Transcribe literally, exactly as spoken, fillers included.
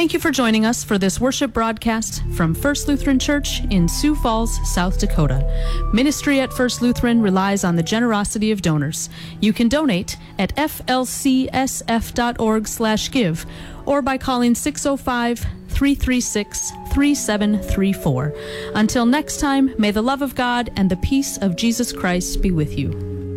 Thank you for joining us for this worship broadcast from First Lutheran Church in Sioux Falls, South Dakota. Ministry at First Lutheran relies on the generosity of donors. You can donate at f l c s f dot org slash give or by calling six oh five, three three six, three seven three four. Until next time, may the love of God and the peace of Jesus Christ be with you.